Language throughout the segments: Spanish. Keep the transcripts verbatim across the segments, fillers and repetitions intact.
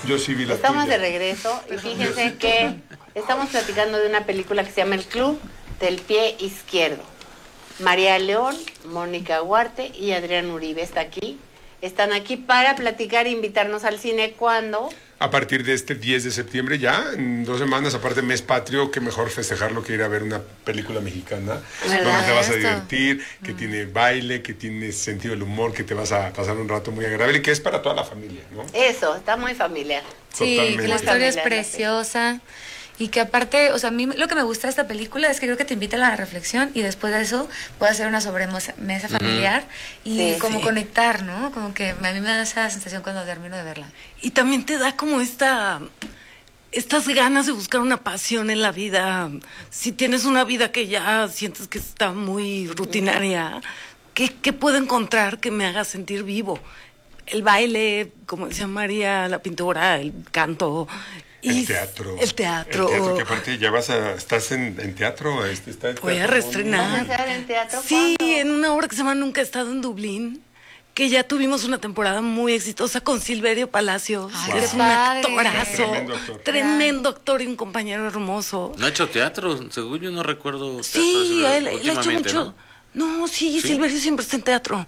Yo sí vi la Estamos tuya. de regreso y fíjense que estamos platicando de una película que se llama El Club del Pie Izquierdo. María León, Mónica Huarte y Adrián Uribe está aquí. Están aquí para platicar e invitarnos al cine cuando... A partir de este diez de septiembre ya, en dos semanas, aparte mes patrio, qué mejor festejarlo que ir a ver una película mexicana, ¿verdad? donde te vas a Esto. divertir, que mm. tiene baile, que tiene sentido del humor, que te vas a pasar un rato muy agradable y que es para toda la familia, ¿no? Eso, está muy familiar. Sí, Totalmente. que la historia es Familiar, preciosa. Y que aparte, o sea, a mí lo que me gusta de esta película es que creo que te invita a la reflexión y después de eso puedes hacer una sobremesa mesa familiar y Sí, como sí. conectar, ¿no? Como que a mí me da esa sensación cuando termino de verla. Y también te da como esta, estas ganas de buscar una pasión en la vida. Si tienes una vida que ya sientes que está muy rutinaria, ¿qué, qué puedo encontrar que me haga sentir vivo? El baile, como decía María, la pintura, el canto. El y teatro. El teatro. El teatro, que aparte ya vas a... Estás en, en teatro. Este, está en Voy a teatro. reestrenar. ¿Vamos a estar en teatro? Sí, ¿Cuándo? en una obra que se llama Nunca he estado en Dublín, que ya tuvimos una temporada muy exitosa con Silverio Palacios. Ay, que qué es un padre. actorazo. Tremendo actor. Tremendo actor y un compañero hermoso. No ha hecho teatro, según yo no recuerdo. Sí, teatro, él, él ha hecho últimamente, mucho. ¿no? No, sí, ¿Sí? Silverio siempre está en teatro.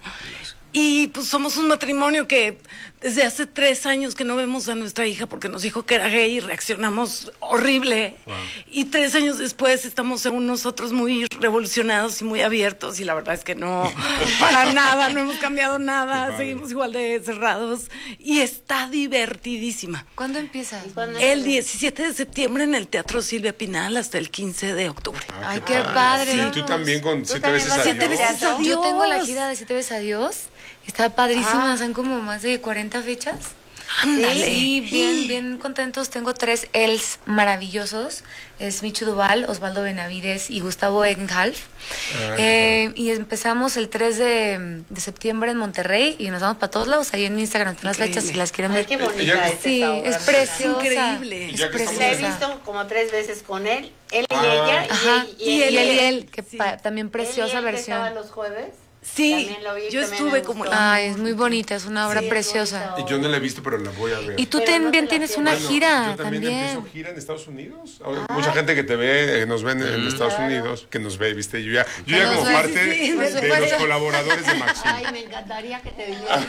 Y pues somos un matrimonio que desde hace tres años que no vemos a nuestra hija porque nos dijo que era gay y reaccionamos horrible. Wow. Y tres años después estamos según nosotros muy revolucionados y muy abiertos y la verdad es que no, para nada, no hemos cambiado nada, seguimos igual de cerrados y está divertidísima. ¿Cuándo empieza? ¿Y cuándo El es? diecisiete de septiembre en el Teatro Silvia Pinal hasta el quince de octubre. Ah, Ay, qué padre. Sí, tú también con Tú Siete también veces vas a a Siete Dios. veces a Dios. Yo tengo la gira de Siete veces a Dios. Está padrísima, Ah. son como más de cuarenta fechas. Ándale. Sí, bien, bien contentos. Tengo tres Els maravillosos. Es Michu Duval, Osvaldo Benavides y Gustavo Egenhalf. Ah, Eh, y empezamos el tres de, de septiembre en Monterrey y nos vamos para todos lados. Ahí en mi Instagram están las Increíble. fechas si las quieren Ay, ver. qué bonita Ella- es Sí, esta obra, es ¿verdad? preciosa. Increíble. Y Es ya que estamos- La he preciosa. visto como tres veces con él. Él y Ah. ella. Ajá, Y, y él y él, y él, que Sí. pa- también preciosa él y él que estaba versión. los jueves. Sí, También lo vi, yo también estuve me como... gustó. Ay, es muy bonita, es una obra Sí, es preciosa. bonita. Y yo no la he visto, pero la voy a ver. Y tú Pero no también te la tienes pierdas. una Bueno, gira yo también también. empiezo gira en Estados Unidos. Ahora, mucha gente que te ve, eh, nos ven en, en Estados Claro. Unidos, que nos ve, viste, yo ya, yo Que ya nos como ve, parte sí, sí, de, por de los supuesto. colaboradores de Maxim. Ay, me encantaría que te vinieras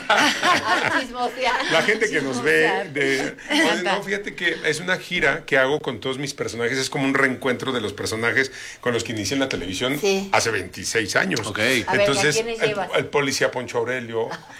a chismosear. La gente que nos ve, de, Oye, encanta. no, fíjate que es una gira que hago con todos mis personajes, es como un reencuentro de los personajes con los que inicié en la televisión Sí. hace veintiséis años. Ok. A ver, ¿a Entonces, quiénes el, llevas? el policía Poncho Aurelio,